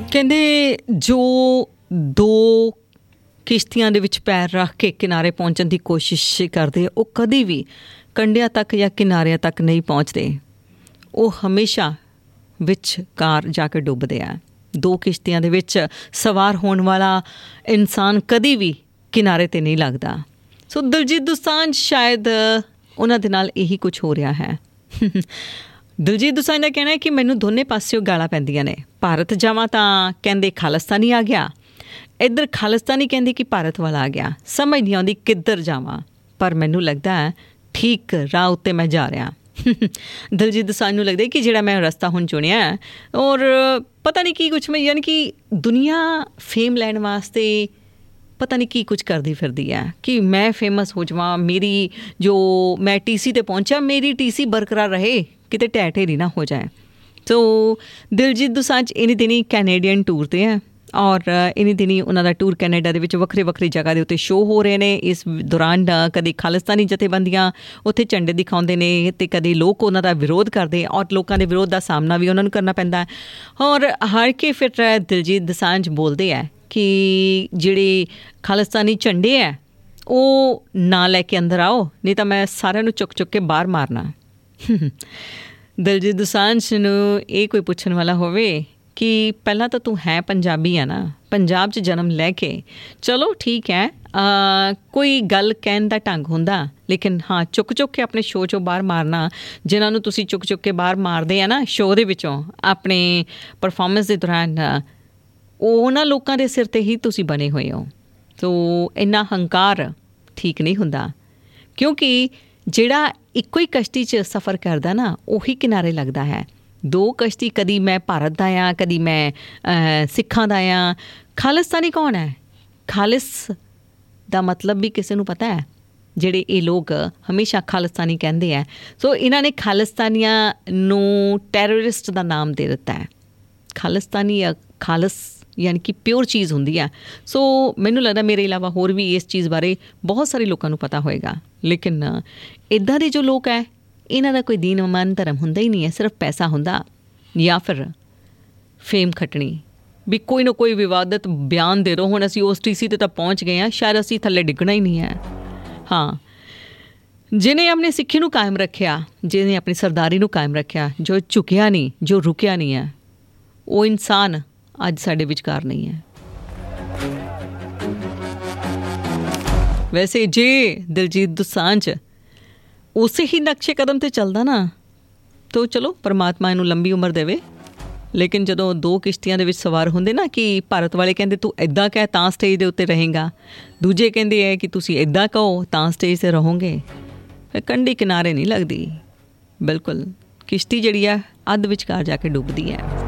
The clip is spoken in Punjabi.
ਕਹਿੰਦੇ ਜੋ ਦੋ ਕਿਸ਼ਤੀਆਂ ਦੇ ਵਿੱਚ ਪੈਰ ਰੱਖ ਕੇ ਕਿਨਾਰੇ ਪਹੁੰਚਣ ਦੀ ਕੋਸ਼ਿਸ਼ ਕਰਦੇ ਉਹ ਕਦੀ ਵੀ ਕੰਢਿਆਂ ਤੱਕ ਜਾਂ ਕਿਨਾਰਿਆਂ ਤੱਕ ਨਹੀਂ ਪਹੁੰਚਦੇ। ਉਹ ਹਮੇਸ਼ਾ ਵਿਚਕਾਰ ਜਾ ਕੇ ਡੁੱਬਦੇ ਆ। ਦੋ ਕਿਸ਼ਤੀਆਂ ਦੇ ਵਿੱਚ ਸਵਾਰ ਹੋਣ ਵਾਲਾ ਇਨਸਾਨ ਕਦੀ ਵੀ ਕਿਨਾਰੇ 'ਤੇ ਨਹੀਂ ਲੱਗਦਾ। ਸੋ ਦਿਲਜੀਤ ਦੋਸਾਂਝ ਸ਼ਾਇਦ ਉਹਨਾਂ ਦੇ ਨਾਲ ਇਹੀ ਕੁਛ ਹੋ ਰਿਹਾ ਹੈ। ਦਿਲਜੀਤ ਦੋਸਾਂਝ ਦਾ ਕਹਿਣਾ ਹੈ ਕਿ ਮੈਨੂੰ ਦੋਨੇ ਪਾਸਿਓਂ ਗਾਲਾਂ ਪੈਂਦੀਆਂ ਨੇ। ਭਾਰਤ ਜਾਵਾਂ ਤਾਂ ਕਹਿੰਦੇ ਖਾਲਿਸਤਾਨੀ ਆ ਗਿਆ, ਇੱਧਰ ਖਾਲਿਸਤਾਨੀ ਕਹਿੰਦੇ ਕਿ ਭਾਰਤ ਵਾਲਾ ਆ ਗਿਆ। ਸਮਝ ਨਹੀਂ ਆਉਂਦੀ ਕਿੱਧਰ ਜਾਵਾਂ, ਪਰ ਮੈਨੂੰ ਲੱਗਦਾ ਹੈ ਠੀਕ ਰਾਹ ਉੱਤੇ ਮੈਂ ਜਾ ਰਿਹਾ। ਦਿਲਜੀਤ ਦੋਸਾਂਝ ਨੂੰ ਲੱਗਦਾ ਕਿ ਜਿਹੜਾ ਮੈਂ ਰਸਤਾ ਹੁਣ ਚੁਣਿਆ ਔਰ ਪਤਾ ਨਹੀਂ ਕੀ ਕੁਛ ਮੈਂ ਯਾਨੀ ਕਿ ਦੁਨੀਆ ਫੇਮ ਲੈਣ ਵਾਸਤੇ ਪਤਾ ਨਹੀਂ ਕੀ ਕੁਝ ਕਰਦੀ ਫਿਰਦੀ ਹੈ ਕਿ ਮੈਂ ਫੇਮਸ ਹੋ ਜਾਵਾਂ, ਮੇਰੀ ਜੋ ਮੈਂ TC 'ਤੇ ਪਹੁੰਚਿਆ ਮੇਰੀ TC ਬਰਕਰਾਰ ਰਹੇ, ਕਿਤੇ ਢਹਿ ਢੇਰੀ ਨਾ ਹੋ ਜਾਏ। ਸੋ ਦਿਲਜੀਤ ਦੋਸਾਂਝ ਇਨੀ ਦਿਨੀ ਕੈਨੇਡੀਅਨ ਟੂਰ 'ਤੇ ਹੈ ਔਰ ਇਨੀ ਦਿਨੀ ਉਹਨਾਂ ਦਾ ਟੂਰ ਕੈਨੇਡਾ ਦੇ ਵਿੱਚ ਵੱਖਰੀ ਵੱਖਰੀ ਜਗ੍ਹਾ ਦੇ ਉੱਤੇ ਸ਼ੋਅ ਹੋ ਰਹੇ ਨੇ। ਇਸ ਦੌਰਾਨ ਕਦੇ ਖਾਲਿਸਤਾਨੀ ਜਥੇਬੰਦੀਆਂ ਉੱਥੇ ਝੰਡੇ ਦਿਖਾਉਂਦੇ ਨੇ ਅਤੇ ਕਦੇ ਲੋਕ ਉਹਨਾਂ ਦਾ ਵਿਰੋਧ ਕਰਦੇ ਔਰ ਲੋਕਾਂ ਦੇ ਵਿਰੋਧ ਦਾ ਸਾਹਮਣਾ ਵੀ ਉਹਨਾਂ ਨੂੰ ਕਰਨਾ ਪੈਂਦਾ। ਔਰ ਹਾਰ ਕੇ ਫਿਰ ਦਿਲਜੀਤ ਦੋਸਾਂਝ ਬੋਲਦੇ ਹੈ ਕਿ ਜਿਹੜੇ ਖਾਲਿਸਤਾਨੀ ਝੰਡੇ ਹੈ ਉਹ ਨਾ ਲੈ ਕੇ ਅੰਦਰ ਆਓ, ਨਹੀਂ ਤਾਂ ਮੈਂ ਸਾਰਿਆਂ ਨੂੰ ਚੁੱਕ ਚੁੱਕ ਕੇ ਬਾਹਰ ਮਾਰਨਾ। ਦਿਲਜੀਤ ਦੋਸਾਂਝ ਨੂੰ ਇਹ ਕੋਈ ਪੁੱਛਣ ਵਾਲਾ ਹੋਵੇ ਕਿ ਪਹਿਲਾਂ ਤਾਂ ਤੂੰ ਹੈ ਪੰਜਾਬੀ ਆ ਨਾ, ਪੰਜਾਬ 'ਚ ਜਨਮ ਲੈ ਕੇ ਚਲੋ ਠੀਕ ਹੈ, ਕੋਈ ਗੱਲ ਕਹਿਣ ਦਾ ਢੰਗ ਹੁੰਦਾ, ਲੇਕਿਨ ਹਾਂ ਚੁੱਕ ਚੁੱਕ ਕੇ ਆਪਣੇ ਸ਼ੋਅ 'ਚੋਂ ਬਾਹਰ ਮਾਰਨਾ, ਜਿਨ੍ਹਾਂ ਨੂੰ ਤੁਸੀਂ ਚੁੱਕ ਚੁੱਕ ਕੇ ਬਾਹਰ ਮਾਰਦੇ ਆ ਨਾ ਸ਼ੋਅ ਦੇ ਵਿੱਚੋਂ ਆਪਣੇ ਪਰਫੋਰਮੈਂਸ ਦੇ ਦੌਰਾਨ, ਉਹ ਉਹਨਾਂ ਲੋਕਾਂ ਦੇ ਸਿਰ 'ਤੇ ਹੀ ਤੁਸੀਂ ਬਣੇ ਹੋਏ ਹੋ। ਸੋ ਇੰਨਾ ਹੰਕਾਰ ਠੀਕ ਨਹੀਂ ਹੁੰਦਾ, ਕਿਉਂਕਿ ਜਿਹੜਾ ਇੱਕੋ ਹੀ ਕਸ਼ਤੀ 'ਚ ਸਫ਼ਰ ਕਰਦਾ ਨਾ ਉਹੀ ਕਿਨਾਰੇ ਲੱਗਦਾ ਹੈ। ਦੋ ਕਸ਼ਤੀ, ਕਦੀ ਮੈਂ ਭਾਰਤ ਦਾ ਹਾਂ, ਕਦੀ ਮੈਂ ਸਿੱਖਾਂ ਦਾ ਹਾਂ। ਖਾਲਿਸਤਾਨੀ ਕੌਣ ਹੈ? ਖਾਲਿਸ ਦਾ ਮਤਲਬ ਵੀ ਕਿਸੇ ਨੂੰ ਪਤਾ ਹੈ? ਜਿਹੜੇ ਇਹ ਲੋਕ ਹਮੇਸ਼ਾ ਖਾਲਿਸਤਾਨੀ ਕਹਿੰਦੇ ਹੈ, ਸੋ ਇਹਨਾਂ ਨੇ ਖਾਲਿਸਤਾਨੀਆਂ ਨੂੰ ਟੈਰਰਿਸਟ ਦਾ ਨਾਮ ਦੇ ਦਿੱਤਾ ਹੈ। ਖਾਲਿਸਤਾਨੀ ਖਾਲਿਸ ਯਾਨੀ ਕਿ ਪਿਓਰ ਚੀਜ਼ ਹੁੰਦੀ ਆ। ਸੋ ਮੈਨੂੰ ਲੱਗਦਾ ਮੇਰੇ ਇਲਾਵਾ ਹੋਰ ਵੀ ਇਸ ਚੀਜ਼ ਬਾਰੇ ਬਹੁਤ ਸਾਰੇ ਲੋਕਾਂ ਨੂੰ ਪਤਾ ਹੋਏਗਾ, ਲੇਕਿਨ ਇੱਦਾਂ ਦੇ ਜੋ ਲੋਕ ਹੈ ਇਹਨਾਂ ਦਾ ਕੋਈ ਦੀਨ ਮਨ ਧਰਮ ਹੁੰਦਾ ਹੀ ਨਹੀਂ ਹੈ। ਸਿਰਫ ਪੈਸਾ ਹੁੰਦਾ ਜਾਂ ਫਿਰ ਫੇਮ ਖੱਟਣੀ, ਵੀ ਕੋਈ ਨਾ ਕੋਈ ਵਿਵਾਦਤ ਬਿਆਨ ਦੇ ਦਿਓ। ਹੁਣ ਅਸੀਂ ਉਸ TC 'ਤੇ ਤਾਂ ਪਹੁੰਚ ਗਏ ਹਾਂ, ਸ਼ਾਇਦ ਅਸੀਂ ਥੱਲੇ ਡਿੱਗਣਾ ਹੀ ਨਹੀਂ ਹੈ। ਹਾਂ, ਜਿਹਨੇ ਆਪਣੇ ਸਿੱਖੀ ਨੂੰ ਕਾਇਮ ਰੱਖਿਆ, ਜਿਹਨੇ ਆਪਣੀ ਸਰਦਾਰੀ ਨੂੰ ਕਾਇਮ ਰੱਖਿਆ, ਜੋ ਝੁਕਿਆ ਨਹੀਂ, ਜੋ ਰੁਕਿਆ ਨਹੀਂ ਹੈ, ਉਹ ਇਨਸਾਨ ਅੱਜ ਸਾਡੇ ਵਿਚਕਾਰ ਨਹੀਂ ਹੈ। ਵੈਸੇ ਜੇ ਦਿਲਜੀਤ ਦੋਸਾਂਝ ਉਸੇ ਹੀ ਨਕਸ਼ੇ ਕਦਮ 'ਤੇ ਚੱਲਦਾ ਨਾ ਤਾਂ ਚਲੋ ਪਰਮਾਤਮਾ ਇਹਨੂੰ ਲੰਬੀ ਉਮਰ ਦੇਵੇ। ਲੇਕਿਨ ਜਦੋਂ ਦੋ ਕਿਸ਼ਤੀਆਂ ਦੇ ਵਿੱਚ ਸਵਾਰ ਹੁੰਦੇ ਨਾ ਕਿ ਭਾਰਤ ਵਾਲੇ ਕਹਿੰਦੇ ਤੂੰ ਇੱਦਾਂ ਕਹਿ ਤਾਂ ਸਟੇਜ ਦੇ ਉੱਤੇ ਰਹੇਗਾ, ਦੂਜੇ ਕਹਿੰਦੇ ਹੈ ਕਿ ਤੁਸੀਂ ਇੱਦਾਂ ਕਹੋ ਤਾਂ ਸਟੇਜ 'ਤੇ ਰਹੋਗੇ, ਫਿਰ ਕੰਢੀ ਕਿਨਾਰੇ ਨਹੀਂ ਲੱਗਦੀ। ਬਿਲਕੁਲ ਕਿਸ਼ਤੀ ਜਿਹੜੀ ਆ ਅੱਧ ਵਿਚਕਾਰ ਜਾ ਕੇ ਡੁੱਬਦੀ ਹੈ।